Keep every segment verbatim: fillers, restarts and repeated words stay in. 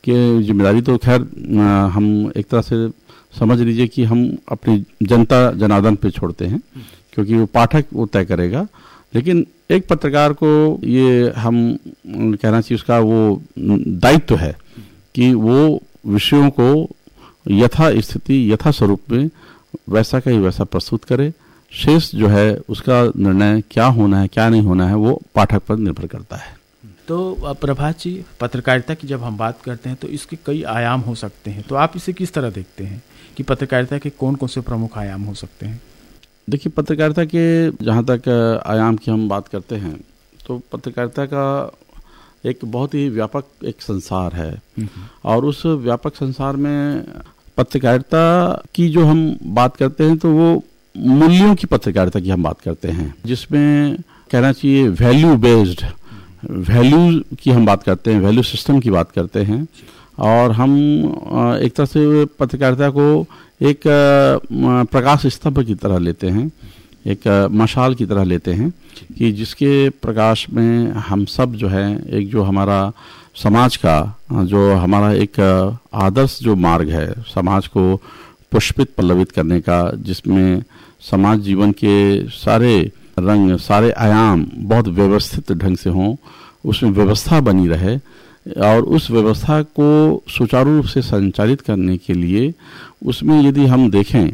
कि जिम्मेदारी तो खैर हम एक तरह से समझ लीजिए कि हम अपनी जनता जनार्दन पे छोड़ते हैं, क्योंकि वो पाठक वो तय करेगा। लेकिन एक पत्रकार को ये हम कहना चाहिए उसका वो दायित्व है कि वो विषयों को यथा स्थिति यथा स्वरूप में वैसा का ही वैसा प्रस्तुत करे। शेष जो है उसका निर्णय क्या होना है क्या नहीं होना है वो पाठक पर निर्भर करता है। तो प्रभात जी, पत्रकारिता की जब हम बात करते हैं तो इसके कई आयाम हो सकते हैं, तो आप इसे किस तरह देखते हैं कि पत्रकारिता के कौन कौन से प्रमुख आयाम हो सकते हैं? देखिए, पत्रकारिता के जहाँ तक आयाम की हम बात करते हैं तो पत्रकारिता का एक बहुत ही व्यापक एक संसार है, और उस व्यापक संसार में पत्रकारिता की जो हम बात करते हैं तो वो मूल्यों की पत्रकारिता की हम बात करते हैं, जिसमें कहना चाहिए वैल्यू बेस्ड वैल्यू की हम बात करते हैं, वैल्यू सिस्टम की बात करते हैं। और हम एक तरह से पत्रकारिता को एक प्रकाश स्तंभ की तरह लेते हैं, एक मशाल की तरह लेते हैं कि जिसके प्रकाश में हम सब जो है एक जो हमारा समाज का जो हमारा एक आदर्श जो मार्ग है समाज को पुष्पित पल्लवित करने का, जिसमें समाज जीवन के सारे रंग सारे आयाम बहुत व्यवस्थित ढंग से हों, उसमें व्यवस्था बनी रहे, और उस व्यवस्था को सुचारू रूप से संचालित करने के लिए उसमें यदि हम देखें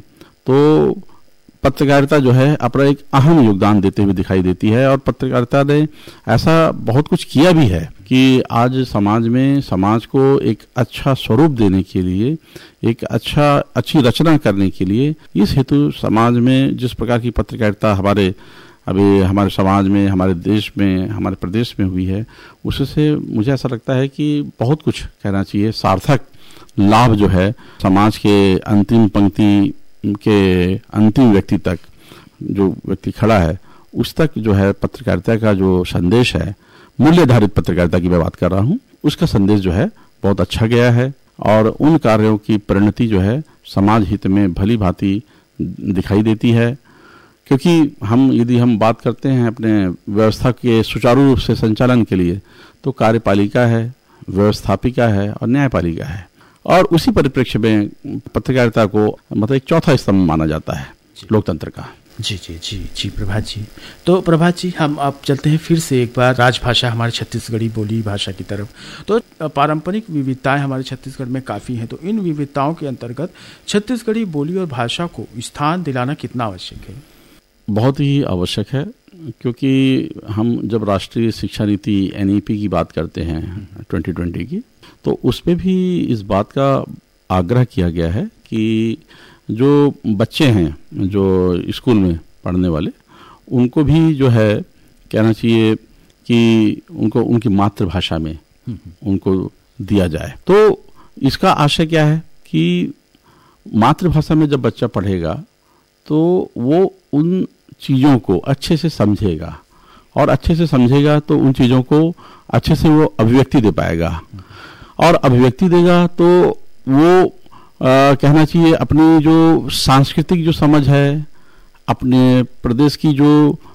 तो पत्रकारिता जो है अपना एक अहम योगदान देते हुए दिखाई देती है। और पत्रकारिता ने ऐसा बहुत कुछ किया भी है कि आज समाज में समाज को एक अच्छा स्वरूप देने के लिए, एक अच्छा अच्छी रचना करने के लिए, इस हेतु समाज में जिस प्रकार की पत्रकारिता हमारे अभी हमारे समाज में, हमारे देश में, हमारे प्रदेश में हुई है, उससे मुझे ऐसा लगता है कि बहुत कुछ कहना चाहिए सार्थक लाभ जो है समाज के अंतिम पंक्ति के अंतिम व्यक्ति तक, जो व्यक्ति खड़ा है उस तक जो है पत्रकारिता का जो संदेश है, मूल्यधारित पत्रकारिता की मैं बात कर रहा हूँ, उसका संदेश जो है बहुत अच्छा गया है। और उन कार्यों की परिणति जो है समाज हित में भली भांति दिखाई देती है, क्योंकि हम यदि हम बात करते हैं अपने व्यवस्था के सुचारू रूप से संचालन के लिए तो कार्यपालिका है, व्यवस्थापिका है और न्यायपालिका है, और उसी परिप्रेक्ष्य में पत्रकारिता को मतलब एक चौथा स्तंभ माना जाता है लोकतंत्र का। जी जी जी जी प्रभात जी, तो प्रभात जी हम अब चलते हैं फिर से एक बार राजभाषा हमारे छत्तीसगढ़ी बोली भाषा की तरफ। तो पारंपरिक विविधताएं हमारे छत्तीसगढ़ में काफ़ी हैं, तो इन विविधताओं के अंतर्गत छत्तीसगढ़ी बोली और भाषा को स्थान दिलाना कितना आवश्यक है? बहुत ही आवश्यक है, क्योंकि हम जब राष्ट्रीय शिक्षा नीति एन ई पी की बात करते हैं ट्वेंटी ट्वेंटी की, तो उसमें भी इस बात का आग्रह किया गया है कि जो बच्चे हैं जो स्कूल में पढ़ने वाले, उनको भी जो है कहना चाहिए कि उनको उनकी मातृभाषा में उनको दिया जाए। तो इसका आशय क्या है कि मातृभाषा में जब बच्चा पढ़ेगा तो वो उन चीज़ों को अच्छे से समझेगा, और अच्छे से समझेगा तो उन चीज़ों को अच्छे से वो अभिव्यक्ति दे पाएगा, और अभिव्यक्ति देगा तो वो आ, कहना चाहिए अपनी जो सांस्कृतिक जो समझ है, अपने प्रदेश की जो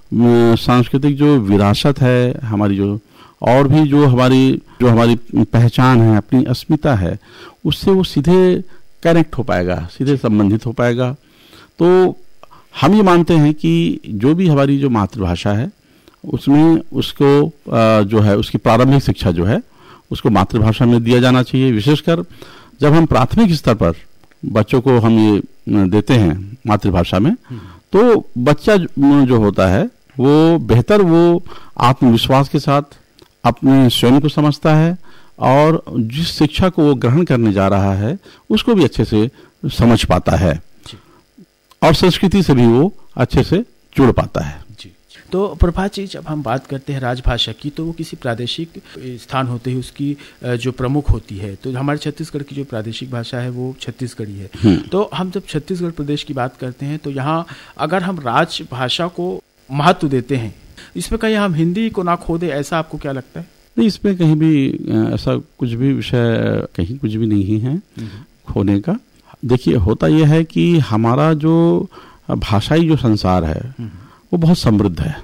सांस्कृतिक जो विरासत है हमारी, जो और भी जो हमारी जो हमारी पहचान है, अपनी अस्मिता है, उससे वो सीधे कनेक्ट हो पाएगा, सीधे संबंधित हो पाएगा। तो हम ये मानते हैं कि जो भी हमारी जो मातृभाषा है उसमें उसको जो है उसकी प्रारंभिक शिक्षा जो है उसको मातृभाषा में दिया जाना चाहिए। विशेषकर जब हम प्राथमिक स्तर पर बच्चों को हम ये देते हैं मातृभाषा में, तो बच्चा जो होता है वो बेहतर वो आत्मविश्वास के साथ अपने स्वयं को समझता है, और जिस शिक्षा को वो ग्रहण करने जा रहा है उसको भी अच्छे से समझ पाता है, और संस्कृति से भी वो अच्छे से जुड़ पाता है। जी, तो प्रभात जी, जब हम बात करते हैं राजभाषा की तो वो किसी प्रादेशिक स्थान होते ही उसकी जो प्रमुख होती है, तो हमारे छत्तीसगढ़ की जो प्रादेशिक भाषा है वो छत्तीसगढ़ी है। तो हम जब छत्तीसगढ़ प्रदेश की बात करते हैं तो यहाँ अगर हम राजभाषा को महत्व देते हैं, इसमें कहीं हम हिंदी को ना खो दे, ऐसा आपको क्या लगता है? नहीं, इसमें कहीं भी ऐसा कुछ भी विषय कहीं कुछ भी नहीं है खोने का। देखिए, होता यह है कि हमारा जो भाषाई जो संसार है वो बहुत समृद्ध है,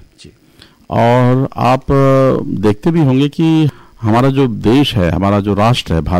और आप देखते भी होंगे कि हमारा जो देश है, हमारा जो राष्ट्र है भारत